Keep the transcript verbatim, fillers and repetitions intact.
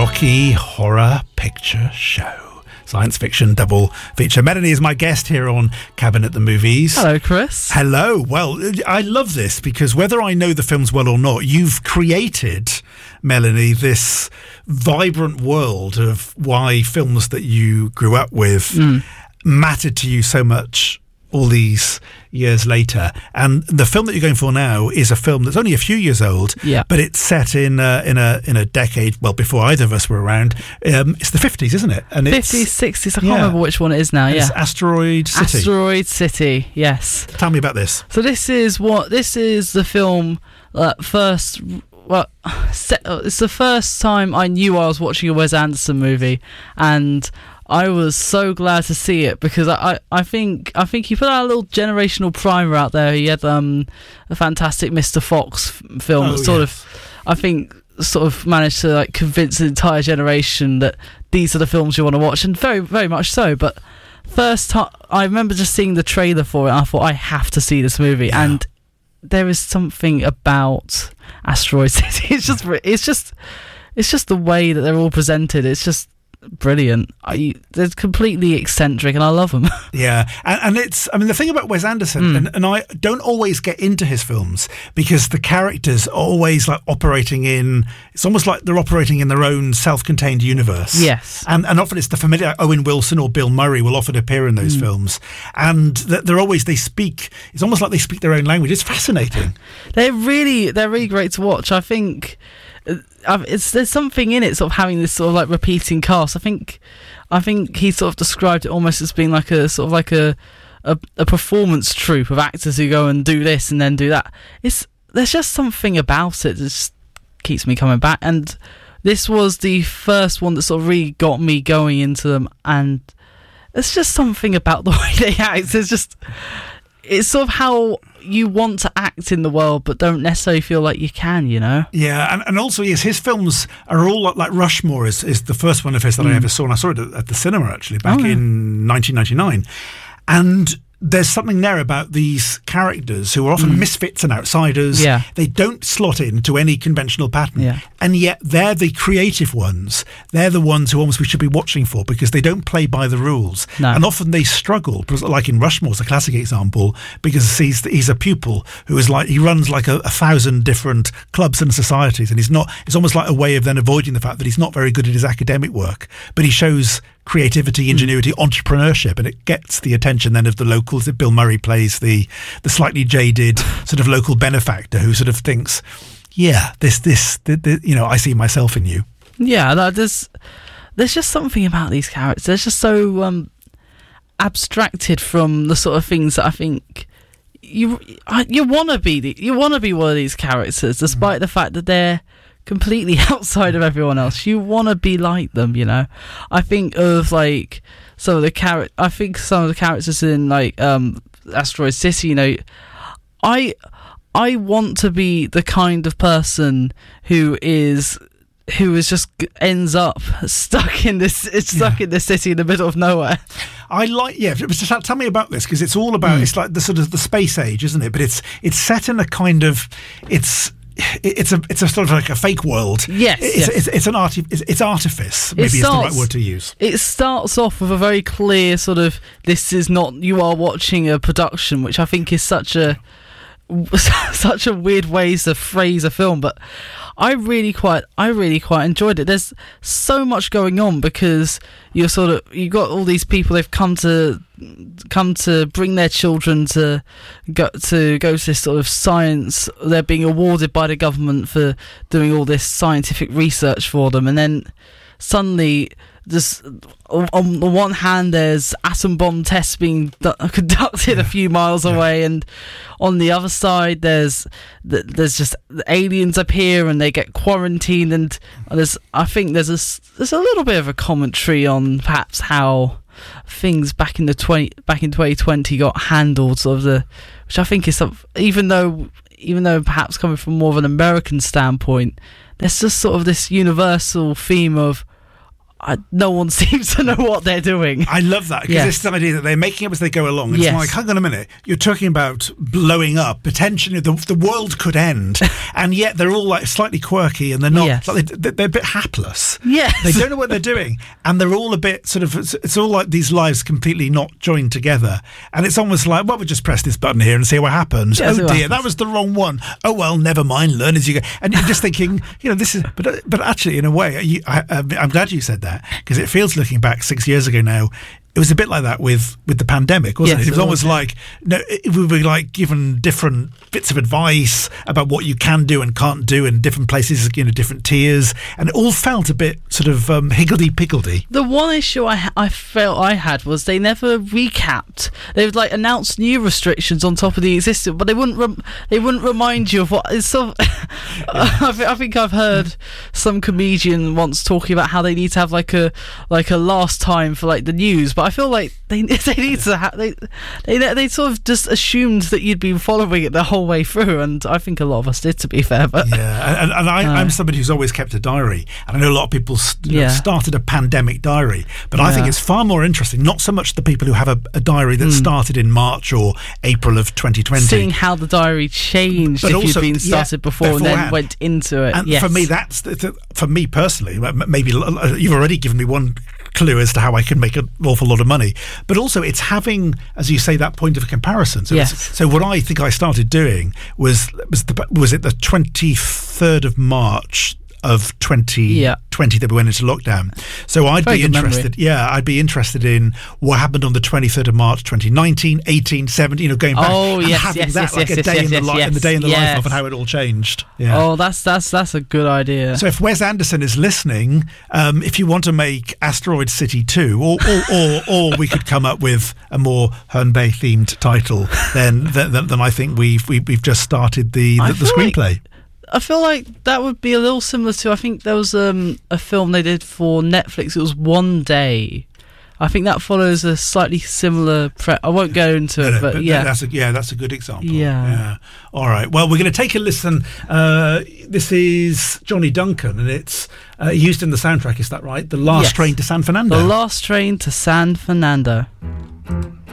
Rocky Horror Picture Show. Science fiction double feature. Melanie is my guest here on Cabinet the Movies. Hello, Chris. Hello. Well, I love this because whether I know the films well or not, you've created, Melanie, this vibrant world of why films that you grew up with mm. mattered to you so much all these years later. And the film that you're going for now is a film that's only a few years old, yeah. but it's set in a, in a in a decade, well, before either of us were around. Um, it's the fifties, isn't it? And fifties, sixties, I can't yeah. remember which one it is now. Yeah, it's Asteroid City. Asteroid City, yes. Tell me about this. So this is what this is the film that first. Well, it's the first time I knew I was watching a Wes Anderson movie, and I was so glad to see it because I, I, I think I think he put out a little generational primer out there. He had um, a fantastic Mister Fox f- film oh, that sort yeah. of, I think, sort of managed to like convince an entire generation that these are the films you want to watch, and very very much so. But first time I remember just seeing the trailer for it, and I thought I have to see this movie, yeah. and there is something about Asteroid City. It's just it's just it's just the way that they're all presented. It's just brilliant. I, they're completely eccentric and I love them. Yeah, and, and it's, I mean, the thing about Wes Anderson, mm. and, and I don't always get into his films because the characters are always like operating in, it's almost like they're operating in their own self-contained universe. Yes. And, and often it's the familiar, like Owen Wilson or Bill Murray will often appear in those mm. films. And they're always, they speak, it's almost like they speak their own language. It's fascinating. They're really, they're really great to watch. I think it's there's something in it sort of having this sort of like repeating cast. I think I think he sort of described it almost as being like a sort of like a a, a performance troupe of actors who go and do this and then do that. It's there's just something about it that just keeps me coming back, and this was the first one that sort of really got me going into them, and it's just something about the way they act. It's just it's sort of how you want to act in the world but don't necessarily feel like you can, you know? Yeah, and, and also, yes, his films are all like, like Rushmore is, is the first one of his that mm. I ever saw, and I saw it at, at the cinema, actually, back oh, yeah. in nineteen ninety-nine. And there's something there about these characters who are often mm. misfits and outsiders. Yeah. They don't slot into any conventional pattern. Yeah. And yet they're the creative ones. They're the ones who almost we should be watching for because they don't play by the rules. No. And often they struggle, like in Rushmore's a classic example, because he's he's a pupil who is like, he runs like a, a thousand different clubs and societies, and he's not, it's almost like a way of then avoiding the fact that he's not very good at his academic work, but he shows creativity, ingenuity, mm. entrepreneurship, and it gets the attention then of the locals. That Bill Murray plays the the slightly jaded sort of local benefactor who sort of thinks, yeah, this this, this, this you know, I see myself in you. Yeah, there's there's just something about these characters. They're just so um, abstracted from the sort of things that I think you you want to be. The, you want to be one of these characters, despite mm. the fact that they're completely outside of everyone else. You want to be like them, you know. I think of like some of the char- I think some of the characters in like um, Asteroid City. You know, I I want to be the kind of person who is who is just ends up stuck in this stuck yeah. in this city in the middle of nowhere. I like yeah. Tell me about this because it's all about mm. it's like the sort of the space age, isn't it? But it's it's set in a kind of it's. It's a it's a sort of like a fake world. Yes, it's yes. It's, it's an arti- it's, it's artifice. Maybe it starts, is the right word to use. It starts off with a very clear sort of this is not you are watching a production, which I think is such a such a weird way to phrase a film, but I really quite I really quite enjoyed it. There's so much going on because you're sort of you got all these people they've come to come to bring their children to go to go to this sort of science. They're being awarded by the government for doing all this scientific research for them, and then suddenly this on the one hand there's atom bomb tests being d- conducted a few miles away, and on the other side there's there's just the aliens appear and they get quarantined, and there's I think there's a there's a little bit of a commentary on perhaps how things back in the twenty back in twenty twenty got handled, sort of the which I think is some, even though even though perhaps coming from more of an American standpoint, there's just sort of this universal theme of I, no one seems to know what they're doing. I love that, because Yes. it's the idea that they're making up as they go along. It's Yes. like, hang on a minute, you're talking about blowing up, potentially the, the world could end, and yet they're all like slightly quirky, and they're not, Yes. like, they, they're a bit hapless. Yes. They don't know what they're doing, and they're all a bit sort of, it's, it's all like these lives completely not joined together, and it's almost like, well, we'll just press this button here and see what happens. Yeah, oh see dear, what that happens. was the wrong one. Oh well, never mind, learn as you go. And you're just thinking, you know, this is, but but actually, in a way, you, I, I'm glad you said that, because it feels, looking back six years ago now, it was a bit like that with, with the pandemic, wasn't Yes, it? It was it almost was, yeah. like, no, it, we were like given different bits of advice about what you can do and can't do in different places, you know, different tiers, and it all felt a bit sort of um, higgledy-piggledy. The one issue I, ha- I felt I had was they never recapped. They would like announce new restrictions on top of the existing, but they wouldn't rem- they wouldn't remind you of what. It's sort of I, th- I think I've heard some comedian once talking about how they need to have like a like a last time for like the news, but I feel like they they need to ha- they they they sort of just assumed that you'd been following it the whole way through, and I think a lot of us did, to be fair. But Yeah, and, and I, Uh. I'm somebody who's always kept a diary, and I know a lot of people st- you know, Yeah. started a pandemic diary, but I think Yeah. it's far more interesting, not so much the people who have a, a diary that started in March or April of twenty twenty. seeing how the diary changed But if also- you'd been yeah, started before and then beforehand. went into it. And yes. for me, that's the, the, for me personally. m- Maybe l- l- you've already given me one clue as to how I can make an awful lot of money. But also, it's having, as you say, that point of comparison. So, Yes. it's, so what I think I started doing was was the, was it the twenty-third of March of twenty twenty Yeah. that we went into lockdown. So I'd Very be good memory. interested. Yeah, I'd be interested in what happened on the twenty-third of March, twenty nineteen, eighteen, seventeen. You know, going back Oh, and yes, having yes, that yes, like yes, a day yes, in the yes, life, yes, and the day in the life yes. of, and how it all changed. Yeah. Oh, that's that's that's a good idea. So if Wes Anderson is listening, um, if you want to make Asteroid City two, or or, or or we could come up with a more Herne-Bay themed title, then then, then I think we've we, we've just started the I the, the feel like- screenplay. I feel like that would be a little similar to, I think there was um, a film they did for Netflix. It was One Day. I think that follows a slightly similar. Pre- I won't go into No, it, no, but, but yeah, that's a, yeah, that's a good example. Yeah. yeah. All right. Well, we're going to take a listen. Uh, this is Johnny Duncan, and it's uh, used in the soundtrack. Is that right? The Last Yes. Train to San Fernando. The Last Train to San Fernando.